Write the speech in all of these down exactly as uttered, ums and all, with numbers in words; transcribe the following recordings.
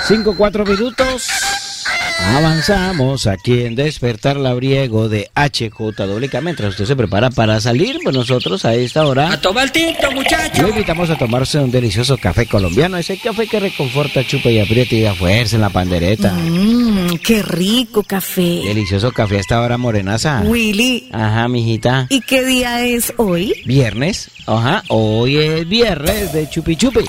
cinco, cuatro minutos. Avanzamos aquí en Despertar Labriego de H J W K. Mientras usted se prepara para salir, pues nosotros a esta hora... ¡A tomar tinto, muchachos! Lo invitamos a tomarse un delicioso café colombiano. Ese café que reconforta, chupa y aprieta y da fuerza en la pandereta. Mmm, qué rico café. Delicioso café a esta hora, morenaza. Willy. Ajá, mijita. ¿Y qué día es hoy? Viernes. Ajá, hoy es viernes de chupi chupi.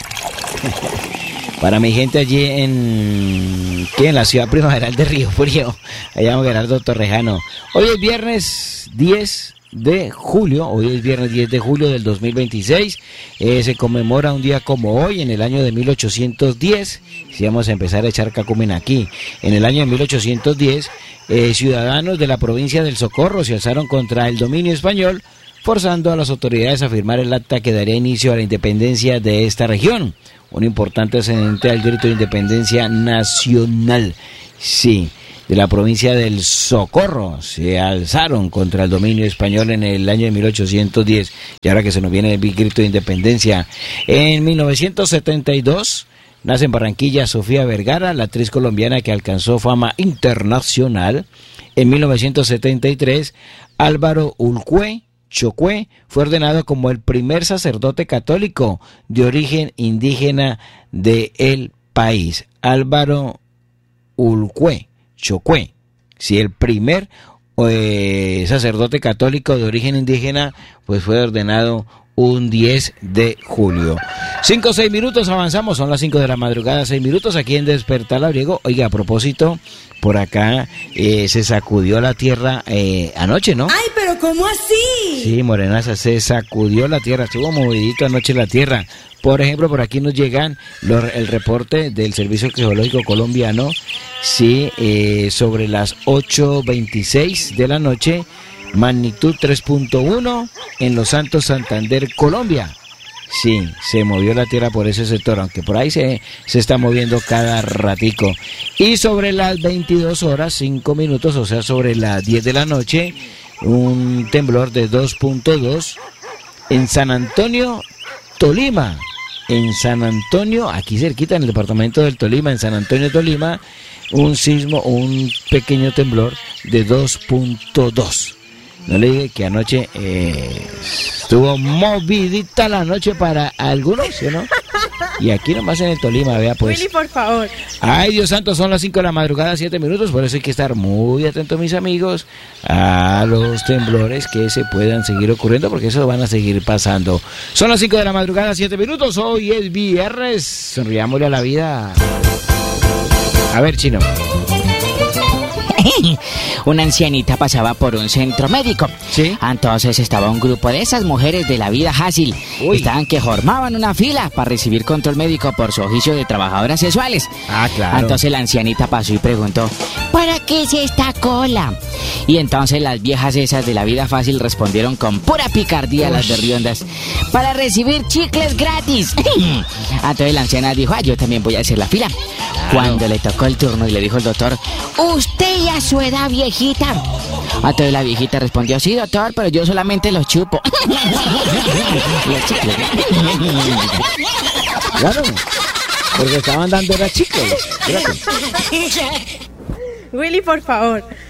Para mi gente allí en... ¿qué? En la ciudad primaveral de Río Frío. Allá llamo Gerardo Torrejano. Hoy es viernes diez de julio. Hoy es viernes diez de julio del dos mil veintiséis. Eh, se conmemora un día como hoy, en el año de mil ochocientos diez. Si vamos a empezar a echar cacumen aquí. En el año de mil ochocientos diez, eh, ciudadanos de la provincia del Socorro se alzaron contra el dominio español, forzando a las autoridades a firmar el acta que daría inicio a la independencia de esta región. Un importante ascendente al grito de independencia nacional. Sí, de la provincia del Socorro se alzaron contra el dominio español en el año de mil ochocientos diez. Y ahora que se nos viene el grito de independencia. En mil novecientos setenta y dos nace en Barranquilla Sofía Vergara, la actriz colombiana que alcanzó fama internacional. En mil novecientos setenta y tres, Álvaro Ulcue Chocue fue ordenado como el primer sacerdote católico de origen indígena del país. Álvaro Ulcue Chocue, sí, el primer eh, sacerdote católico de origen indígena, pues fue ordenado un diez de julio. Cinco o seis minutos, avanzamos, son las cinco de la madrugada, seis minutos aquí en Despertar Labriego. Oiga, a propósito, por acá eh, se sacudió la tierra eh, anoche, ¿no? ¡Ay, pero cómo así! Sí, morenaza, se sacudió la tierra, estuvo movidito anoche la tierra. Por ejemplo, por aquí nos llegan los, el reporte del Servicio Geológico Colombiano, sí, eh, sobre las ocho veintiséis de la noche, magnitud tres punto uno en Los Santos, Santander, Colombia. Sí, se movió la tierra por ese sector, aunque por ahí se, se está moviendo cada ratico. Y sobre las veintidós horas, cinco minutos, o sea, sobre las diez de la noche, un temblor de dos punto dos en San Antonio, Tolima. En San Antonio, aquí cerquita, en el departamento del Tolima, en San Antonio, Tolima, un sismo, un pequeño temblor de dos punto dos. No le dije que anoche eh, estuvo movidita la noche para algunos, ¿sí o no? Y aquí nomás en el Tolima, vea pues. Willy, por favor. Ay, Dios santo, son las cinco de la madrugada, siete minutos, por eso hay que estar muy atentos, mis amigos, a los temblores que se puedan seguir ocurriendo, porque eso van a seguir pasando. Son las cinco de la madrugada, siete minutos, hoy es viernes, sonriámosle a la vida. A ver, Chino. Una ancianita pasaba por un centro médico. ¿Sí? Entonces estaba un grupo de esas mujeres de la vida fácil. Uy. Estaban que formaban una fila para recibir control médico por su oficio de trabajadoras sexuales. Ah, claro. Entonces la ancianita pasó y preguntó: ¿para qué es esta cola? Y entonces las viejas esas de la vida fácil respondieron con pura picardía, las berriondas: para recibir chicles gratis. Entonces la anciana dijo: ah, yo también voy a hacer la fila. Claro. Cuando le tocó el turno y le dijo el doctor: usted y a su edad, viejita. Entonces la viejita respondió: sí, doctor, pero yo solamente los chupo. Los chicles. Claro, porque estaban dando era chicles. Willy, por favor.